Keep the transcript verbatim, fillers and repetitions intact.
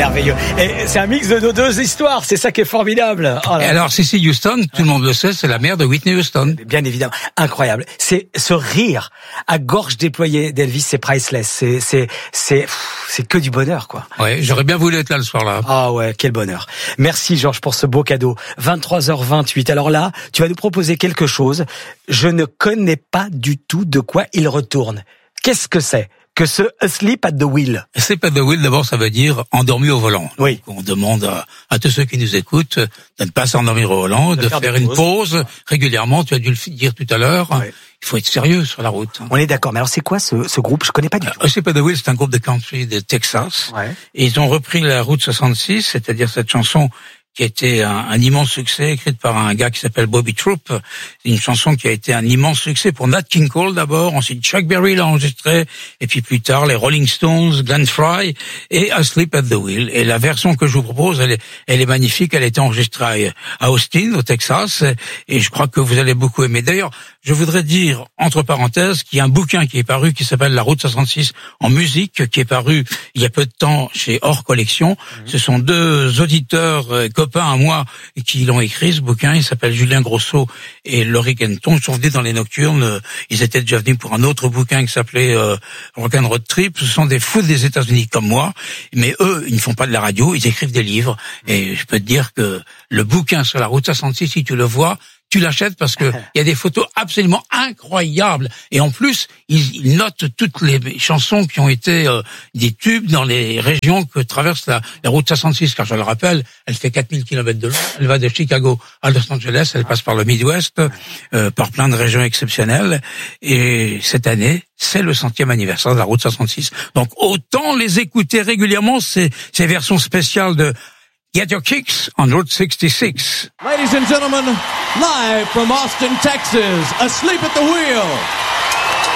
merveilleux. Et c'est un mix de nos deux histoires, c'est ça qui est formidable. Oh et alors, Cissy Houston, tout le monde le sait, c'est la mère de Whitney Houston. Bien évidemment, incroyable. C'est ce rire à gorge déployée d'Elvis, c'est priceless. C'est c'est c'est c'est que du bonheur, quoi. Ouais, j'aurais bien voulu être là le soir-là. Ah ouais, quel bonheur. Merci Georges pour ce beau cadeau. vingt-trois heures vingt-huit. Alors là, tu vas nous proposer quelque chose. Je ne connais pas du tout de quoi il retourne. Qu'est-ce que c'est que ce Asleep at the Wheel? Asleep at the Wheel, d'abord, ça veut dire endormi au volant. Oui. Donc, on demande à, à tous ceux qui nous écoutent de ne pas s'endormir au volant, de, de faire, faire une pause régulièrement. Tu as dû le dire tout à l'heure. Oui. Il faut être sérieux sur la route. On est d'accord. Mais alors, c'est quoi ce, ce groupe? Je connais pas du tout. Asleep at the Wheel, c'est un groupe de country de Texas. Ouais. Et ils ont repris la route soixante-six, c'est-à-dire cette chanson qui a été un, un immense succès, écrite par un gars qui s'appelle Bobby Troup. C'est une chanson qui a été un immense succès pour Nat King Cole d'abord, ensuite Chuck Berry l'a enregistré, et puis plus tard les Rolling Stones, Glenn Frey et Asleep at the Wheel. Et la version que je vous propose, elle est, elle est magnifique. Elle a été enregistrée à Austin, au Texas, et je crois que vous allez beaucoup aimer. D'ailleurs, je voudrais dire, entre parenthèses, qu'il y a un bouquin qui est paru qui s'appelle La Route soixante-six en musique, qui est paru il y a peu de temps chez Hors Collection. Mmh. Ce sont deux auditeurs euh, copains à moi qui l'ont écrit, ce bouquin. Il s'appelle Julien Grosso et Laurie Kenton. Ils sont venus dans les Nocturnes. Ils étaient déjà venus pour un autre bouquin qui s'appelait euh, Rock and Road Trip. Ce sont des fous des États-Unis comme moi, mais eux, ils ne font pas de la radio, ils écrivent des livres. Et je peux te dire que le bouquin sur la route soixante-six, si tu le vois, tu l'achètes parce que il y a des photos absolument incroyables. Et en plus, ils, ils notent toutes les chansons qui ont été euh, des tubes dans les régions que traverse la, la route soixante-six. Car je le rappelle, elle fait quatre mille kilomètres de long. Elle va de Chicago à Los Angeles. Elle passe par le Midwest, euh, par plein de régions exceptionnelles. Et cette année, c'est le centième anniversaire de la route soixante-six. Donc autant les écouter régulièrement, ces, ces versions spéciales de Get Your Kicks on Route sixty-six. Ladies and gentlemen, live from Austin, Texas, Asleep at the Wheel.